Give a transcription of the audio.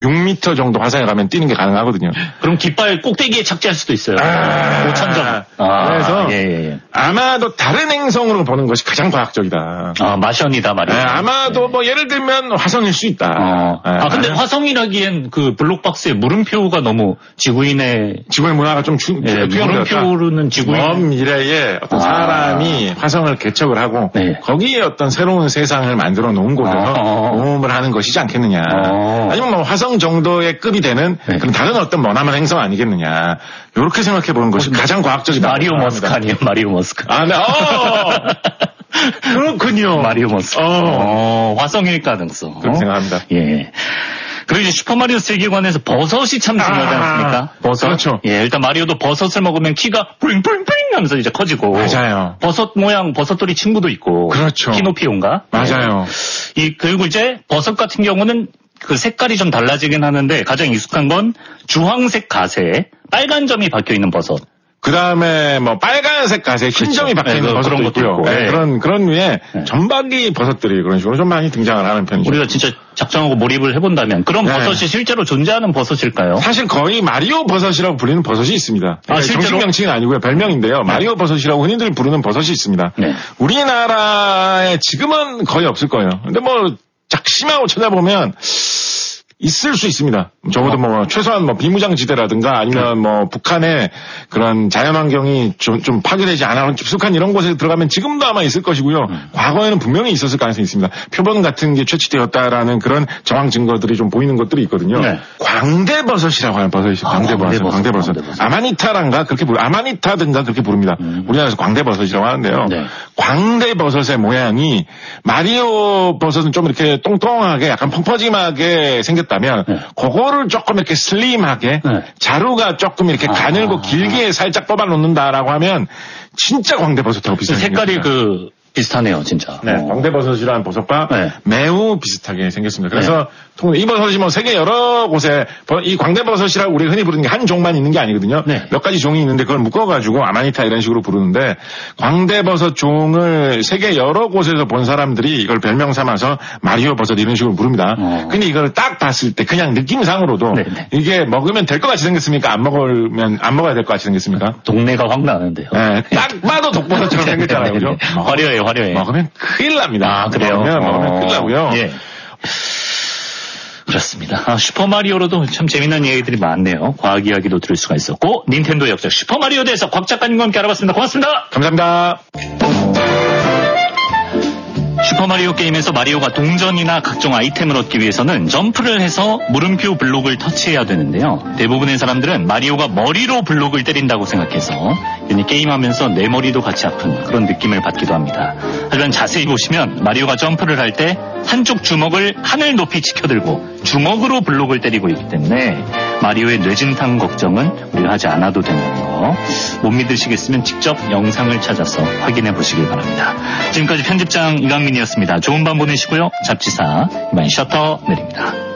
6m 정도 화성에 가면 뛰는 게 가능하거든요. 그럼 깃발 꼭대기에 착지할 수도 있어요. 5,000점. 그래서 예. 아마도 다른 행성으로 보는 것이 가장 과학적이다. 마션이다 말이에요. 아마도 뭐 예를 들면 화성일 수 있다. 근데 화성이라기엔 그 블록박스에 물음표가 너무 지구의 문화가 좀 물음표로는 지구인 먼 미래에 어떤 사람이 화성을 개척을 하고 거기에 어떤 새로운 세상을 만들어 놓은 곳에서 모험을 하는 것이지 않겠느냐. 아니면 뭐 화성 정도의 급이 되는 그런 다른 어떤 머나먼 행성 아니겠느냐. 이렇게 생각해 보는 것이 가장 과학적이다. 마리오 머스크 아니에요? 마리오 머스크. 네. 그렇군요. 마리오 머스크. 화성일 가능성. 그렇게 생각합니다. 예. 그리고 이제 슈퍼마리오 세계관에서 버섯이 참 중요하지 않습니까? 버섯. 그렇죠. 예, 일단 마리오도 버섯을 먹으면 키가 뿌링뿌링뿌링 하면서 이제 커지고. 맞아요. 버섯 모양, 버섯돌이 친구도 있고. 그렇죠. 피노피오인가? 맞아요. 그리고 이제 버섯 같은 경우는 그 색깔이 좀 달라지긴 하는데 가장 익숙한 건 주황색 가세에 빨간 점이 박혀 있는 버섯. 그 다음에 뭐 빨간색 가세 흰 점이 박혀 있는 버섯도 그런 것도 있고. 그런 위에 전박이 버섯들이 그런 식으로 좀 많이 등장을 하는 편이죠. 우리가 진짜 작정하고 몰입을 해본다면 그런 버섯이 실제로 존재하는 버섯일까요? 사실 거의 마리오 버섯이라고 불리는 버섯이 있습니다. 실제로? 정식 명칭은 아니고요. 별명인데요. 마리오 버섯이라고 흔히들 부르는 버섯이 있습니다. 우리나라에 지금은 거의 없을 거예요. 근데 뭐 작심하고 찾아보면 있을 수 있습니다. 적어도 뭐 최소한 뭐 비무장지대라든가 아니면 뭐 북한의 그런 자연환경이 좀 파괴되지 않아 깊숙한 이런 곳에 들어가면 지금도 아마 있을 것이고요. 과거에는 분명히 있었을 가능성이 있습니다. 표본 같은 게 채취되었다라는 그런 정황 증거들이 좀 보이는 것들이 있거든요. 광대버섯이라고 하는 버섯이 있어요. 광대버섯. 아마니타든가 그렇게 부릅니다. 우리나라에서 광대버섯이라고 하는데요. 광대버섯의 모양이 마리오 버섯은 좀 이렇게 똥똥하게 약간 펑퍼짐하게 생겼다면 그거를 조금 이렇게 슬림하게 자루가 조금 이렇게 가늘고 길게 살짝 뽑아 놓는다라고 하면 진짜 광대버섯하고 비슷해요. 색깔이 비슷하네요, 진짜. 광대버섯이라는 버섯과 매우 비슷하게 생겼습니다. 그래서 이 버섯이 뭐 세계 여러 곳에 이 광대버섯이라고 우리가 흔히 부르는 게 한 종만 있는 게 아니거든요. 몇 가지 종이 있는데 그걸 묶어가지고 아마니타 이런 식으로 부르는데 광대버섯 종을 세계 여러 곳에서 본 사람들이 이걸 별명 삼아서 마리오 버섯 이런 식으로 부릅니다. 근데 이걸 딱 봤을 때 그냥 느낌상으로도 이게 먹으면 될 것 같이 생겼습니까? 안 먹어야 될 것 같이 생겼습니까? 동네가 확 나는데요. 딱 봐도 독버섯처럼 생겼잖아요. 그죠? 화려해. 먹으면 큰일 납니다. 그래요? 먹으면 큰일 나고요. 그렇습니다. 슈퍼마리오로도 참 재미난 얘기들이 많네요. 과학 이야기도 들을 수가 있었고 닌텐도 역작 슈퍼마리오에 대해서 곽 작가님과 함께 알아봤습니다. 고맙습니다. 감사합니다. 슈퍼마리오 게임에서 마리오가 동전이나 각종 아이템을 얻기 위해서는 점프를 해서 물음표 블록을 터치해야 되는데요. 대부분의 사람들은 마리오가 머리로 블록을 때린다고 생각해서 괜히 게임하면서 내 머리도 같이 아픈 그런 느낌을 받기도 합니다. 하지만 자세히 보시면 마리오가 점프를 할 때 한쪽 주먹을 하늘 높이 치켜들고 주먹으로 블록을 때리고 있기 때문에 마리오의 뇌진탕 걱정은 우리가 하지 않아도 된다는 거. 못 믿으시겠으면 직접 영상을 찾아서 확인해 보시길 바랍니다. 지금까지 편집장 이강민이었습니다. 좋은 밤 보내시고요. 잡지사 이만 셔터 내립니다.